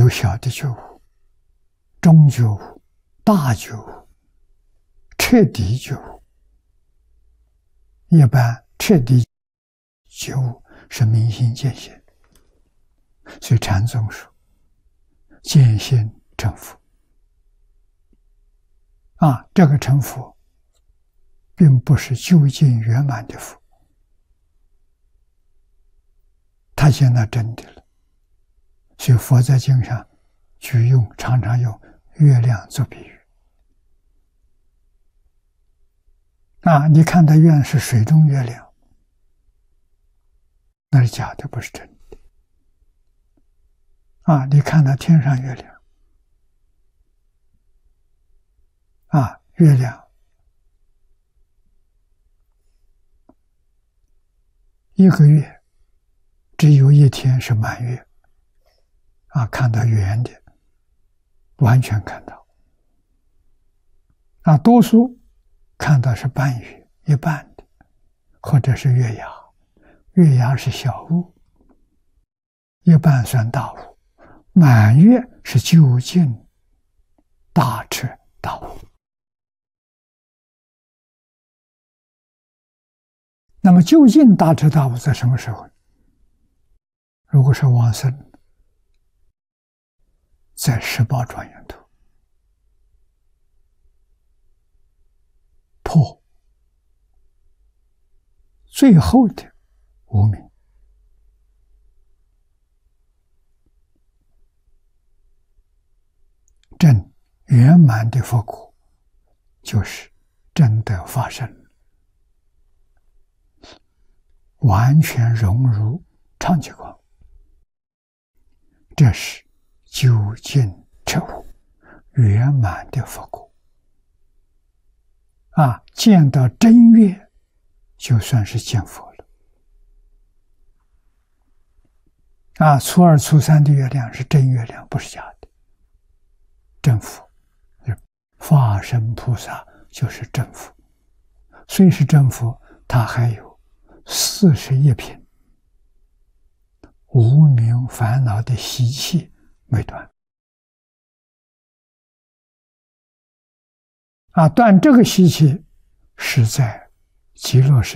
有小的觉悟、中觉悟、大觉悟、彻底觉悟。一般彻底觉悟是明心见性，所以禅宗说见性成佛。这个成佛并不是究竟圆满的佛，他现在真的了。所以佛在经上常常用月亮做比喻。你看它月是水中月亮，那是假的，不是真的。你看它天上月亮，月亮一个月只有一天是满月，看到圆的，完全看到。多数看到是半月，一半的，或者是月牙。月牙是小物，一半算大物，满月是究竟大彻大悟。那么究竟大彻大悟在什么时候？如果是往生，在18庄严图破最后的无明，证圆满的佛果，就是真的发生，完全融入常寂光，这是究竟彻悟圆满的佛果。见到真月就算是见佛了。初二、初三的月亮是真月亮，不是假的。真佛，法身菩萨就是真佛。虽是真佛，他还有41品无明烦恼的习气没断。断这个习气是在极乐世界